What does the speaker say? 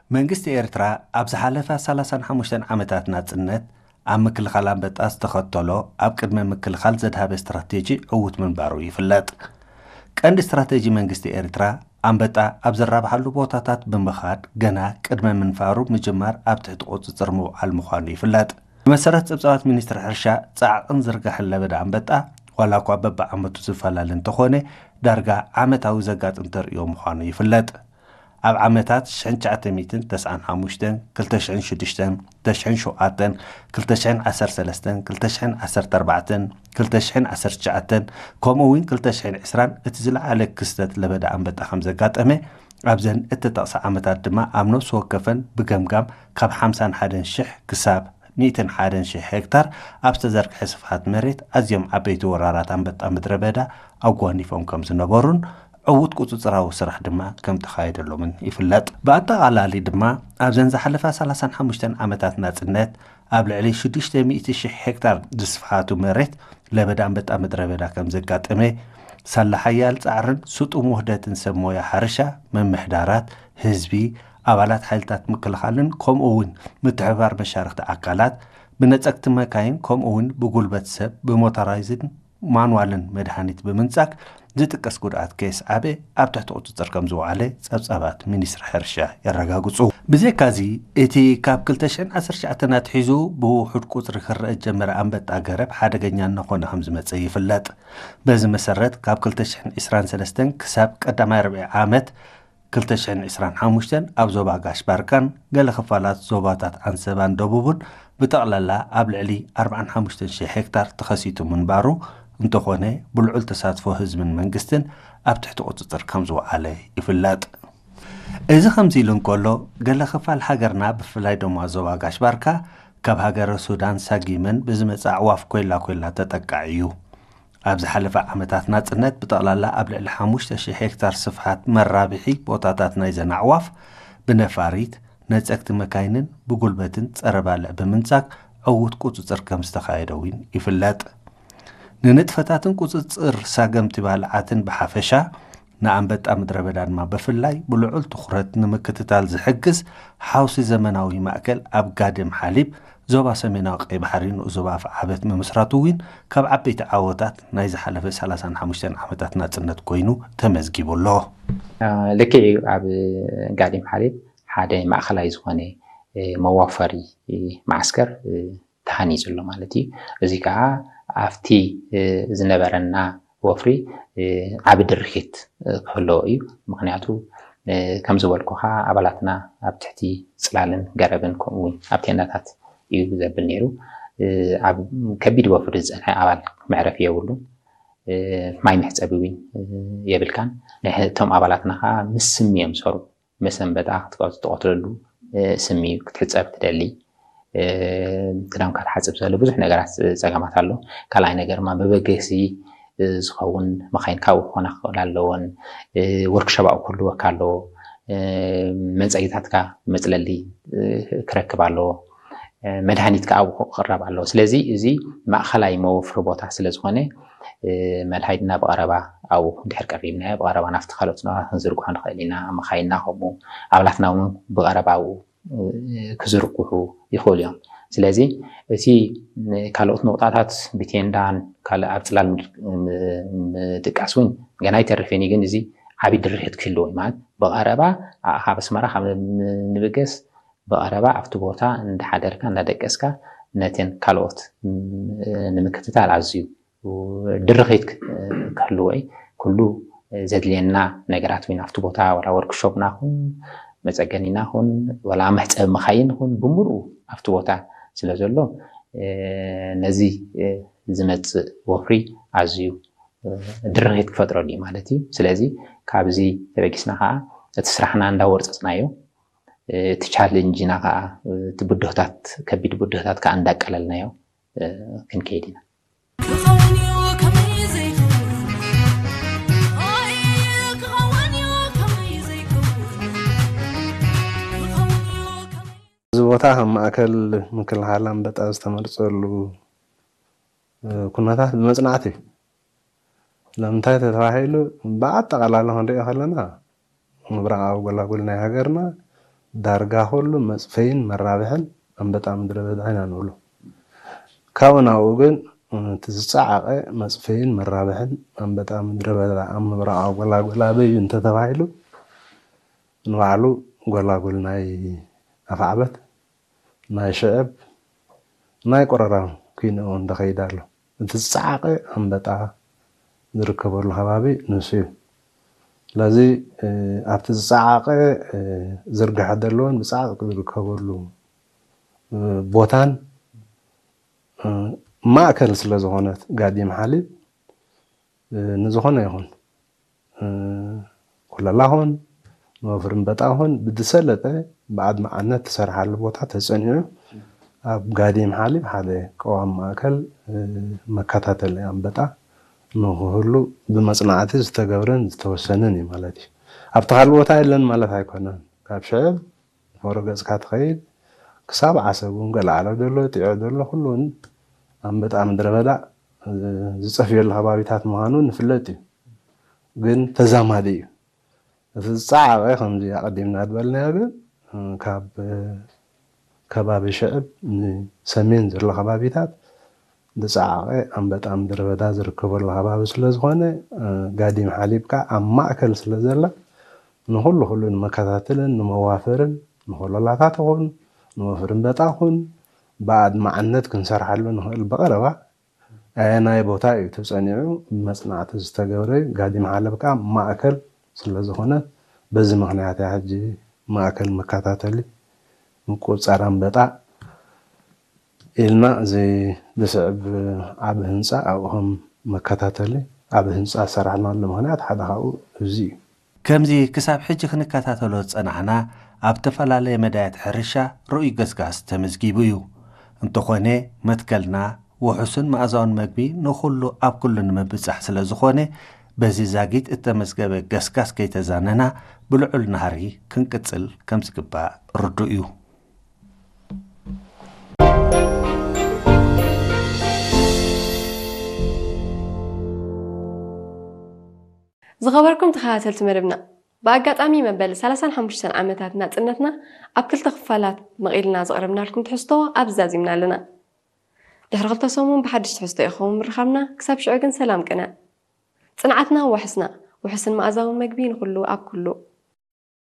መንግስቲ ኤርትራ ኣብ ዝሓለፈ 35 ዓመታት ናጽነት ኣብ ምክልኻል ኣንበጣ ዝተኸተሎ ኣብ ቅድመ ምክልኻል ዘድሃበ ስትራቴጂ ዕውት ምንባሩ ይፍለጥ። ቀንዲ ስትራቴጂ መንግስቲ ኤርትራ ኣንበጣ ኣብ ዘራብሓሉ ቦታታት ብምኻድ ገና ቅድመ ምንፋሩ ምጅማር ኣብ ትሕቲ ቁጽጽር ምውዓል ምዃኑ ይፍለጥ። ብመሰረት ጸብጻባት ሚኒስትሪ ሕርሻ ጻዕቕን ዝርጋሕን ለበዳ ኣንበጣ ዋላ እኳ በብዓመቱ ዝፈላለ እንተኾነ ዳርጋ ዓመታዊ ዘጋጥም ተርእዮ ምዃኑ ይፍለጥ። ኣብ ዓመታት 1995 2006 2007 2013 2014 2019 ከምኡውን 2020 እቲ ዝለዓለ ክስተት ለበዳ ኣንበጣ ከም ዘጋጠመ ኣብዘን እተጠቕሳ ዓመታት ድማ ኣብ ነፍሲ ወከፈን ብገምጋም ካብ 51,000 ክሳብ 101,000 ሄክታር ኣብ ዝተዘርግሐ ስፍሓት መሬት ኣዝዮም ዓበይቲ ወራራት ኣንበጣ ምድረ በዳ ኣጓኒፎም ከም ዝነበሩን ዕውት ቁጽጽራዊ ስራሕ ድማ ከም ተኻይደሎምን ይፍለጥ። ብኣጠቓላሊ ድማ ኣብዘን ዝሓለፈ 35 ዓመታት ናጽነት ኣብ ልዕሊ 600,000 ሄክታር ዝስፍሓቱ መሬት ለበዳ ኣንበጣ ምድረ በዳ ከም ዘጋጠመ ሳላ ሓያል ጻዕርን ስጡም ውህደትን ሰብ ሞያ ሓርሻ መምሕዳራት ህዝቢ ኣባላት ሓይልታት ምክልኻልን ከምኡውን ምትሕብባር መሻርክቲ ኣካላት ብነጸግቲ መካይን ከምኡውን ብጉልበት ሰብ ብሞተራይዝን ማንዋልን መድሃኒት ብምንጻግ ዝጥቀስ ጉድኣት ከይስዓበ ኣብ ትሕቲ ቁጽጽር ከም ዝወዓለ ጸብጻባት ሚኒስትሪ ሕርሻ የረጋግጹ። ብዘይካዚ እቲ ካብ 2019 ናትሒዙ ብውሑድ ቁጽሪ ክረአ ጀመረ ኣንበጣ ገረብ ሓደገኛ እናኾነ ከም ዝመጸ ይፍለጥ። በዚ መሰረት ካብ 2023 ክሳብ ቀዳማይ ርብዒ ዓመት 2025 ኣብ ዞባ ጋሽ ባርካን ገለ ክፋላት ዞባታት ኣንሰባን ደቡብን ብጠቕላላ ኣብ ልዕሊ 45,000 ሄክታር ተኸሲቱ ምንባሩ እንተኾነ ብልዑል ተሳትፎ ህዝብን መንግስትን ኣብ ትሕቲ ቁጽጽር ከም ዝወዓለ ይፍለጥ። እዚ ከምዚ ኢሉ እንከሎ ገለ ክፋል ሃገርና ብፍላይ ድማ ዞባ ጋሽ ባርካ ካብ ሃገረ ሱዳን ሳጊመን ብዝመጽ ኣዕዋፍ ኮይላ ተጠቃዕ እዩ። ኣብ ዝሓለፈ ዓመታት ናጽነት ብጠቕላላ ኣብ ልዕሊ 5,000 ሄክታር ስፍሓት መራብሒ ቦታታት ናይ ዘን ኣዕዋፍ ብነፋሪት ነጸግቲ መካይንን ብጉልበትን ጸረ ባልዕ ብምንጻግ ዕውት ቁጽጽር ከም ዝተኻየደ እውን ይፍለጥ። ንንጥፈታትን ቁጽጽር ሳገምቲ ባልዓትን ብሓፈሻ ንኣንበጣ ምድረ በዳ ድማ ብፍላይ ብልዑል ትኹረት ንምክትታል ዝሕግዝ ሓውሲ ዘመናዊ ማእከል ኣብ ጋድም ሓሊብ ዞባ ሰሜናዊ ቀይ ባሕሪ ንዞባ ኣፍዓበት ምምስራቱ እውን ካብ ዓበይቲ ዓወታት ናይ ዝሓለፈ 35 ዓመታት ናጽነት ኮይኑ ተመዝጊቡሎ። ልክዕ ኣብ ጋድም ሓሊብ ሓደ ማእኸላይ ዝኾነ መዋፈሪ ማዕስከር ተሃኒጹሎ ማለት እዩ። እዚ ከዓ ኣብቲ ዝነበረና ወፍሪ ዓብ ድርኺት ክህልዎ እዩ። ምክንያቱ ከም ዝበልኩኻ ኣባላትና ኣብ ትሕቲ ጽላልን ገረብን ከምኡውን ኣብ ቴንዳታት እዩ ዘብል ነይሩ። ኣብ ከቢድ ወፍሪ ዝጸንሐ ኣባል መዕረፍ የብሉን፣ ማይ መሕጸቢ እውን የብልካን። እቶም ኣባላትና ከዓ ምስ ስሚ እዮም ዝሰርሑ። መሰንበጣ ክትቆትለሉ ስሚ ክትሕጸብ ትደሊ ክዳንካ ትሓጽብ ዘሎ ብዙሕ ነገራት ጸገማት ኣሎ። ካልኣይ ነገርማ በበገሲ ዝኸውን መኻይን ካብኡ ክኾና ክኽእል ኣለዎን። ወርክሾፕ ኣብኡ ክህልወካ ኣለዎ። መንጸጊታትካ መጽለሊ ክረክብ ኣለዎ። መድሃኒትካ ኣብኡ ክቕረብ ኣለዎ። ስለዚ እዚ ማእኸላይ መወፍሪ ቦታ ስለ ዝኾነ መድሃኒትና ብቐረባ ኣብኡ እንድሕር ቀሪብናዮ ብቐረባ ናፍቲ ካልኦት ክንዝርግሖ ንኽእል ኢና። መኻይንና ከምኡ ኣባላትና እውን ብቐረባ ኣብኡ ክዝርግሑ ይኽእሉ እዮም። ስለዚ እቲ ካልኦት ነቑጣታት ብቴንዳን ካልእ ኣብ ጽላል ምጥቃስ እውን ገና ይተርፈኒ፣ ግን እዚ ዓብዪ ድርሒት ክህልዎ እዩ ማለት ብቐረባ ካብ ኣስመራ ካብ ንብገስ ብቐረባ ኣብቲ ቦታ እንዳሓደርካ እንዳደቀስካ ነተን ካልኦት ንምክትታል ኣዝዩ ድርኺት ክህልዎ እዩ። ኩሉ ዘድልየና ነገራት ወይ ኣብቲ ቦታ ወላ ወርክሾፕና ኹን መጸገኒና ኹን ወላ መሕጸቢ መኻይን ኹን ብምሉኡ ኣብቲ ቦታ ስለ ዘሎ ነዚ ዝመጽእ ወፍሪ ኣዝዩ ድርኺት ክፈጥረሉ እዩ ማለት እዩ። ስለዚ ካብዚ ተበጊስና ከዓ እቲ ስራሕና እንዳወርፀጽናዮ እቲ ቻሌንጅና ከዓ እቲ ብድሆታት ከቢድ ብድሆታት ከዓ እንዳቀለልናዮ ክንከይድ ኢና። እዚ ቦታ ከም ማእከል ምክልኻል ኣንበጣ ዝተመርጸሉ ኩነታት ብመጽናዕቲ እዩ። ለምንታይ ተተባሂሉ ብኣጠቓላላ ክንሪኦ ከለና ምብራቕ ጎላጉል ናይ ሃገርና دارجا كله مصفين مرابحن أنبت عمد ربدعنا نقوله كونه وجن تزعق مصفين مرابحن أنبت عمد ربدع أم برا ولا بيجي أنت تفاعله نوعلو ولا قلناي أفعبت ناي شعب ناي قرران كينو دخيدالو تزعق أنبت نركبوا الحبابي نسيو لذي أبت الزعاق زرق حدلون بزعاق نركبوا له بوتان ما أكل سلزهونات قاديم حالي نزهونه يهون ولا لهون نوفرن بتاعهن بدسلته بعد ما عنا تسرح على البوتات تسأنيه أب قاديم حالي بحاله قوام ما أكل مكاتات اللي عم بتاع نهولو بمصنعات استجبرن توسنني مالتي ابتغال بوتا يلن مالت هيكونن كاب شعب ورغز كاتخيل كساب عسبون قال على دلو تيعو دلو كلون ام بتام دربدا زصفي الحبابيتات مهانو نفلتي ግን ተዛማዲ ተጻዓቀ ከምዚ አቀዲምና ድበልና ግን ካብ ከባቢ ሽዕብ ሰሜን ዘሎ ከባቢታት دزعاء أم بتأم دربدا زركبوا الغباب سلزخانة قادم حليبك أم مأكل سلزلا نقول المكاتلن نموافرن نقول الله تعتقون نوافرن بتاعهن بعد ما عندك كنسر حلو نقول البقرة أنا يبوتاي تبصنيعو مصنعات استجوري قادم حليبك مأكل سلزخانة بز مغنيات حجي مأكل مكاتلي نقول صارم بتاع إلنا زي بسبب عبه هنسا أو هم مكاتاتلي عبه هنسا سرعنا لمهنات حدا هاو زي كمزي كساب حجي خنكاتاتلو تصنعنا أبتفلالي مدايات حرشة رؤي قسقاس تمزجيبيو انتخوني متكلنا وحسن مأزون مقبي نخلو أب كلن مبزح سلازخوني بزي زاقيت التمزجيب قسقاس كي تزاننا بلعول نهاري كنكتسل كمزقبا ردوئيو زغبركم تخاتلت مربنا بأقاطامي مبل 35 عامتات ناصنتنا اب كلتا خفالات مقيلنا زقربنا لكم تحستو ابزازيمنا لنا دحر خلتا سومون بحدش تحستو يخوم رخبنا كساب شعوقن سلام قنا صنعتنا وحسن مأزاو مقبين كله اب كله